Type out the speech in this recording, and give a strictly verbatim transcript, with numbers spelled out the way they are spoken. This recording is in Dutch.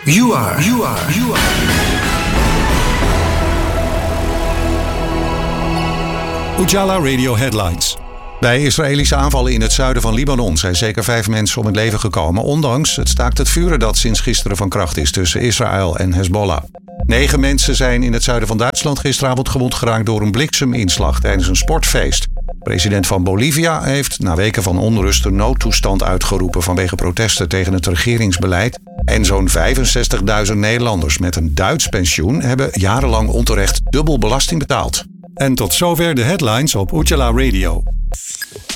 You are, you are, you are. Ujala Radio Headlines. Bij Israëlische aanvallen in het zuiden van Libanon zijn zeker vijf mensen om het leven gekomen, ondanks het staakt het vuren dat sinds gisteren van kracht is tussen Israël en Hezbollah. Negen mensen zijn in het zuiden van Duitsland gisteravond gewond geraakt door een blikseminslag tijdens een sportfeest. President van Bolivia heeft na weken van onrust een noodtoestand uitgeroepen vanwege protesten tegen het regeringsbeleid. En zo'n vijfenzestigduizend Nederlanders met een Duits pensioen hebben jarenlang onterecht dubbel belasting betaald. En tot zover de headlines op Ujala Radio.